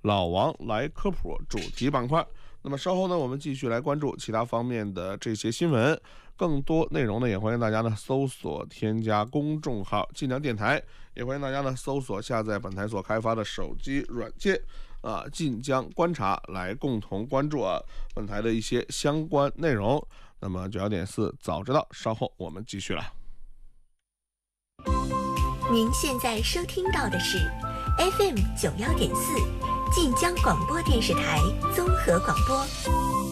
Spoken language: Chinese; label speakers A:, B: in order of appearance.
A: 老王来科普主题板块。那么稍后呢，我们继续来关注其他方面的这些新闻。更多内容呢，也欢迎大家呢搜索添加公众号晋江电台，也欢迎大家呢搜索下载本台所开发的手机软件晋江观察，来共同关注本台的一些相关内容。那么91.4早知道，稍后我们继续了。
B: 您现在收听到的是 FM 91.4晋江广播电视台综合广播。